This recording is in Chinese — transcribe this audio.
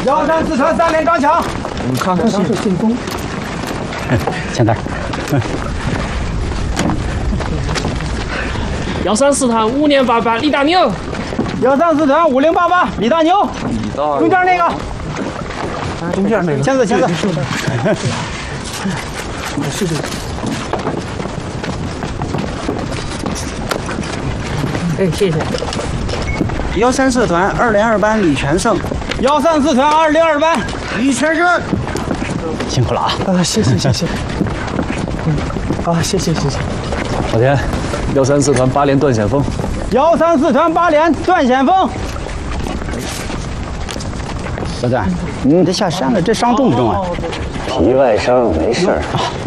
134团3连刚强。 我们看看是进攻。 前台。 134团5连8班李大牛 ，134团5088李大牛，中间那个， 中间那个， 签字。 是这个。 哎，谢谢。 134团2连2班李全胜 ，134团2连2班李全胜， 辛苦了啊！ 啊，谢谢。啊，谢谢。 老田，134团8连段险峰。 134团8连段险峰。 老段，你得下山了，这伤重不重啊？ 皮外伤没事儿。